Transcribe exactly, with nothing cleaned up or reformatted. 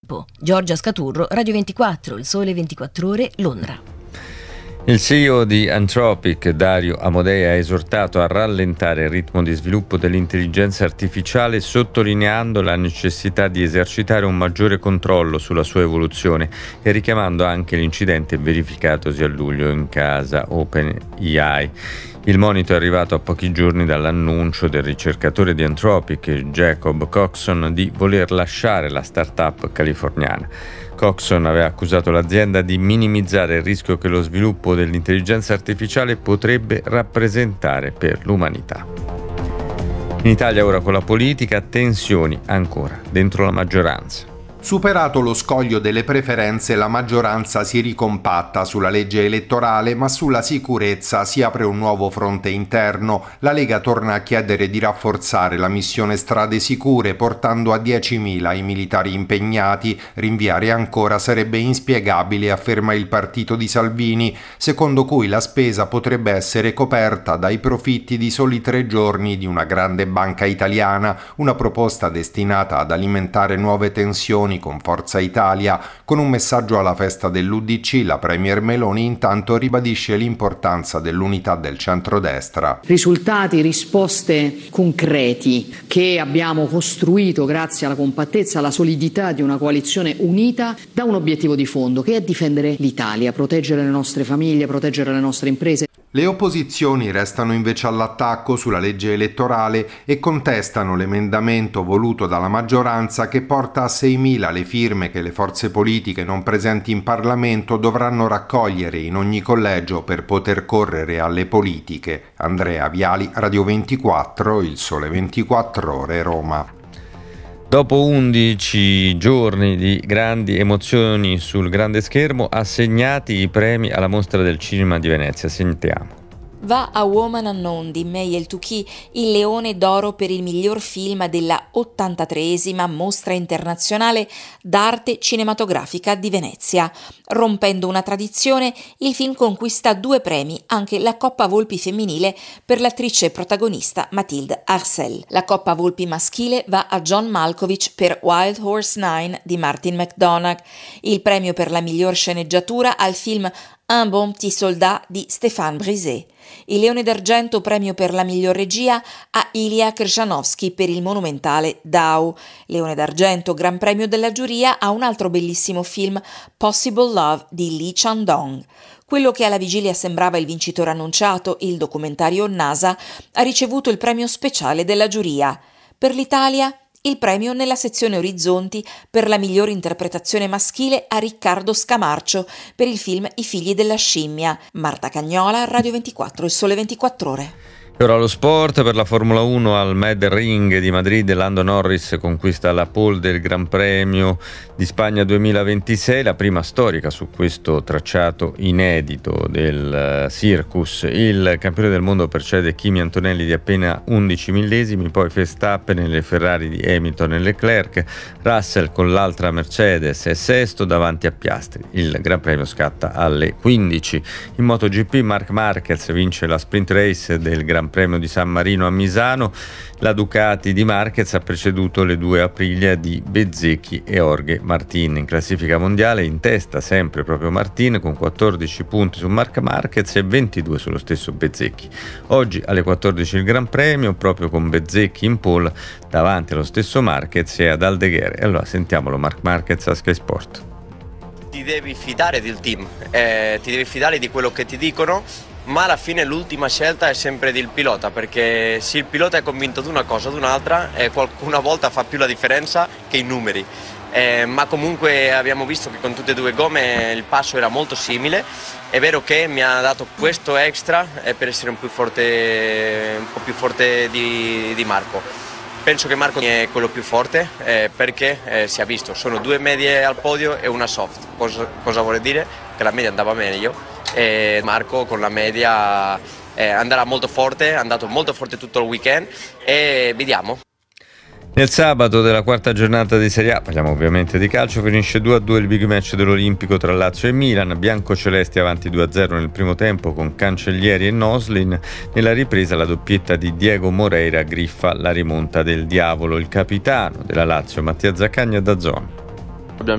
tempo. Giorgia Scaturro, Radio ventiquattro, Il Sole ventiquattro Ore, Londra. Il C E O di Anthropic, Dario Amodei, ha esortato a rallentare il ritmo di sviluppo dell'intelligenza artificiale, sottolineando la necessità di esercitare un maggiore controllo sulla sua evoluzione e richiamando anche l'incidente verificatosi a luglio in casa OpenAI. Il monito è arrivato a pochi giorni dall'annuncio del ricercatore di Anthropic, Jacob Coxon, di voler lasciare la startup californiana. Coxon aveva accusato l'azienda di minimizzare il rischio che lo sviluppo dell'intelligenza artificiale potrebbe rappresentare per l'umanità. In Italia ora con la politica, tensioni ancora dentro la maggioranza. Superato lo scoglio delle preferenze, la maggioranza si ricompatta sulla legge elettorale, ma sulla sicurezza si apre un nuovo fronte interno. La Lega torna a chiedere di rafforzare la missione Strade Sicure, portando a diecimila i militari impegnati. Rinviare ancora sarebbe inspiegabile, afferma il partito di Salvini, secondo cui la spesa potrebbe essere coperta dai profitti di soli tre giorni di una grande banca italiana, una proposta destinata ad alimentare nuove tensioni con Forza Italia. Con un messaggio alla festa dell'U D C, la premier Meloni intanto ribadisce l'importanza dell'unità del centrodestra. Risultati, risposte concreti che abbiamo costruito grazie alla compattezza, alla solidità di una coalizione unita da un obiettivo di fondo, che è difendere l'Italia, proteggere le nostre famiglie, proteggere le nostre imprese. Le opposizioni restano invece all'attacco sulla legge elettorale e contestano l'emendamento voluto dalla maggioranza che porta a seimila le firme che le forze politiche non presenti in Parlamento dovranno raccogliere in ogni collegio per poter correre alle politiche. Andrea Viali, Radio ventiquattro, Il Sole ventiquattro Ore, Roma. Dopo undici giorni di grandi emozioni sul grande schermo, assegnati i premi alla Mostra del Cinema di Venezia. Sentiamo. Va a Woman Unknown di May El-Touki il Leone d'Oro per il miglior film della ottantatreesima Mostra Internazionale d'Arte Cinematografica di Venezia. Rompendo una tradizione, il film conquista due premi, anche la Coppa Volpi femminile per l'attrice protagonista Mathilde Arcel. La Coppa Volpi maschile va a John Malkovich per Wild Horse nove di Martin McDonagh. Il premio per la miglior sceneggiatura al film Un bon petit soldat di Stéphane Brisé. Il Leone d'Argento, premio per la miglior regia, a Ilya Krjanovsky per il monumentale Dao. Leone d'Argento, gran premio della giuria, a un altro bellissimo film, Possible Love di Lee Chan-dong. Quello che alla vigilia sembrava il vincitore annunciato, il documentario NASA, ha ricevuto il premio speciale della giuria. Per l'Italia, il premio nella sezione Orizzonti per la migliore interpretazione maschile a Riccardo Scamarcio per il film I figli della scimmia. Marta Cagnola, Radio ventiquattro, Il Sole ventiquattro Ore. E ora lo sport. Per la Formula uno al Mad Ring di Madrid, Lando Norris conquista la pole del Gran Premio di Spagna duemilaventisei, la prima storica su questo tracciato inedito del Circus. Il campione del mondo precede Kimi Antonelli di appena undici millesimi, poi Verstappen e le Ferrari di Hamilton e Leclerc, Russell con l'altra Mercedes è sesto davanti a Piastri. Il Gran Premio scatta alle quindici. In MotoGP Marc Marquez vince la sprint race del Gran Premio di San Marino a Misano. La Ducati di Marquez ha preceduto le due Aprilia di Bezzecchi e Jorge Martin. In classifica mondiale in testa sempre proprio Martin con quattordici punti su Marc Marquez e ventidue sullo stesso Bezzecchi. Oggi alle quattordici il Gran Premio, proprio con Bezzecchi in pole davanti allo stesso Marquez e ad Aldeguer. E allora sentiamolo Marc Marquez a Sky Sport. Ti devi fidare del team, eh, ti devi fidare di quello che ti dicono, ma alla fine l'ultima scelta è sempre del pilota, perché se il pilota è convinto di una cosa o di un'altra, eh, qualcuna volta fa più la differenza che i numeri. Eh, ma comunque abbiamo visto che con tutte e due gomme il passo era molto simile. È vero che mi ha dato questo extra eh, per essere un, più forte, un po' più forte di, di Marco. Penso che Marco è quello più forte eh, perché eh, si è visto, sono due medie al podio e una soft. Cosa, cosa vuol dire? Che la media andava meglio e Marco con la media eh, andrà molto forte, è andato molto forte tutto il weekend e vediamo. Nel sabato della quarta giornata di Serie A, parliamo ovviamente di calcio, finisce due a due il big match dell'Olimpico tra Lazio e Milan, biancocelesti avanti due a zero nel primo tempo con Cancellieri e Noslin. Nella ripresa la doppietta di Diego Moreira griffa la rimonta del diavolo. Il capitano della Lazio, Mattia Zaccagni, da zona.